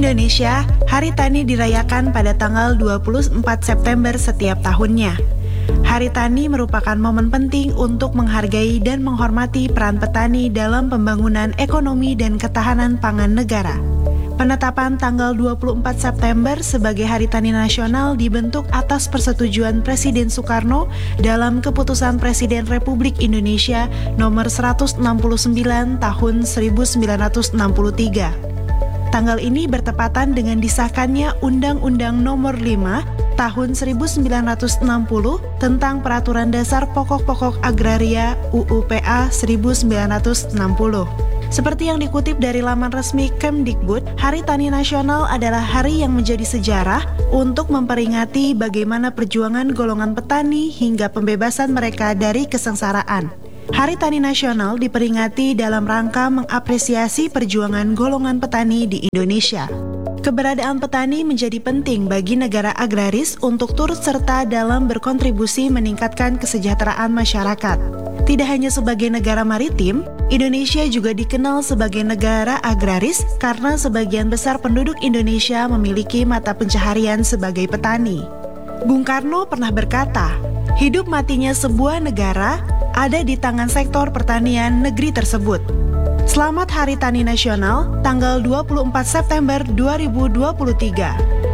Indonesia, Hari Tani dirayakan pada tanggal 24 September setiap tahunnya. Hari Tani merupakan momen penting untuk menghargai dan menghormati peran petani dalam pembangunan ekonomi dan ketahanan pangan negara. Penetapan tanggal 24 September sebagai Hari Tani Nasional dibentuk atas persetujuan Presiden Soekarno dalam Keputusan Presiden Republik Indonesia nomor 169 tahun 1963. Tanggal ini bertepatan dengan disahkannya Undang-Undang Nomor 5 Tahun 1960 tentang Peraturan Dasar Pokok-Pokok Agraria UUPA 1960. Seperti yang dikutip dari laman resmi Kemdikbud, Hari Tani Nasional adalah hari yang menjadi sejarah untuk memperingati bagaimana perjuangan golongan petani hingga pembebasan mereka dari kesengsaraan. Hari Tani Nasional diperingati dalam rangka mengapresiasi perjuangan golongan petani di Indonesia. Keberadaan petani menjadi penting bagi negara agraris untuk turut serta dalam berkontribusi meningkatkan kesejahteraan masyarakat. Tidak hanya sebagai negara maritim, Indonesia juga dikenal sebagai negara agraris karena sebagian besar penduduk Indonesia memiliki mata pencaharian sebagai petani. Bung Karno pernah berkata, hidup matinya sebuah negara ada di tangan sektor pertanian negeri tersebut. Selamat Hari Tani Nasional, tanggal 24 September 2023.